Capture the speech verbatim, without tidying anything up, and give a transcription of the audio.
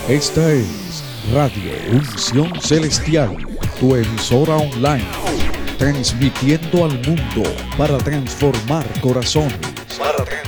Esta es Radio Unción Celestial, tu emisora online, transmitiendo al mundo para transformar corazones. Para